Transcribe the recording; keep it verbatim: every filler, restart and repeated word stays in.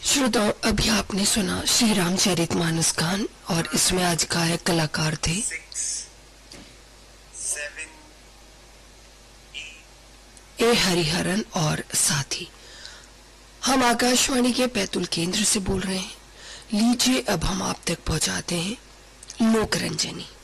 श्रोताओं, अभी आपने सुना श्री रामचरितमानस गान और इसमें आज गायक कलाकार थे ए हरिहरन और साथी। हम आकाशवाणी के बैतूल केंद्र से बोल रहे हैं। लीजिए अब हम आप तक पहुंचाते हैं लोक रंजनी।